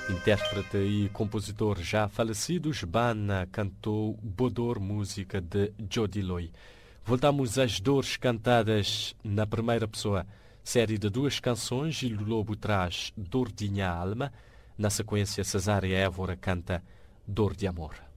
Intérprete e compositor já falecido, Jbana cantou Bodor, música de Jodiloi. Voltamos às dores cantadas na primeira pessoa. Série de 2 canções, Gil Lobo traz Dor de Minha Alma. Na sequência, Cesária Évora canta Dor de Amor.